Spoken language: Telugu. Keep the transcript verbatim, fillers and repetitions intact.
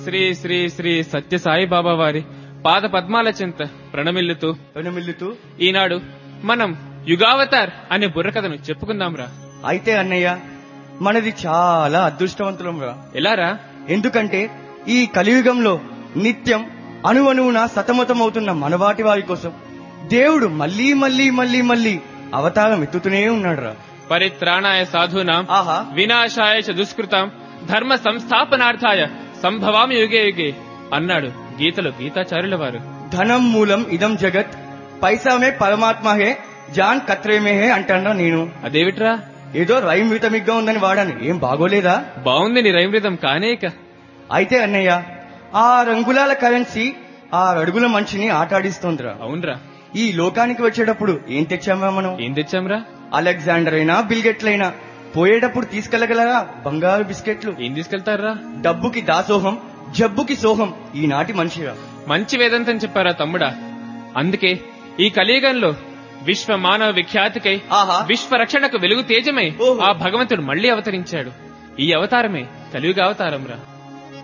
శ్రీ శ్రీ శ్రీ సత్య సాయిబాబా వారి పాద పద్మాల చింత ప్రణమిల్లుతూ ప్రణమిల్లుతూ ఈనాడు మనం యుగావతార్ అనే బుర్రకథను చెప్పుకుందాంరా. అయితే అన్నయ్య, మనది చాలా అదృష్టవంతులం రా. ఎలారా? ఎందుకంటే ఈ కలియుగంలో నిత్యం అణువణువున సతమతమవుతున్న మనవాటి వారి కోసం దేవుడు మళ్లీ మళ్లీ మళ్లీ మళ్లీ అవతారం ఎత్తుతూనే ఉన్నాడు రా. పరిత్రాణాయ సాధూనాం ఆహా వినాశాయ చ దుష్కృతాం ధర్మ సంస్థాపనార్థాయ సంభవామి యుగే యుగే అన్నాడు గీతలో గీతాచార్యుల వారు. ధనం మూలం ఇదం జగత్, పైసామే పరమాత్మ హే, జాన్ కత్రేమే హే అంటాడా నేను. అదేమిట్రా? ఏదో రైమ్ రితమిగ్గా ఉందని వాడాను, ఏం బాగోలేదా? బాగుంది నీ రైమ్ రిథం కానేక. అయితే అన్నయ్య, ఆ రంగులాల కరెన్సీ ఆరు అడుగుల మనిషిని ఆటాడిస్తోందిరా. అవునరా. ఈ లోకానికి వచ్చేటప్పుడు ఏం తెచ్చామా మనం? ఏం తెచ్చాంరా? అలెగ్జాండర్ అయినా బిల్గెట్లైనా పోయేటప్పుడు తీసుకెళ్లగలరా బంగారు బిస్కెట్లు? ఏం తీసుకెళ్తారా? డబ్బుకి దాసోహం, జబ్బుకి సోహం ఈనాటి మనిషిరా. మంచి వేదంతం చెప్పారా తమ్ముడా. అందుకే ఈ కలియుగంలో విశ్వ మానవ విఖ్యాతికై ఆహా విశ్వ రక్షణకు వెలుగు తేజమై ఓహో. ఆ భగవంతుడు మళ్లీ అవతరించాడు. ఈ అవతారమే కలియుగ అవతారం రా.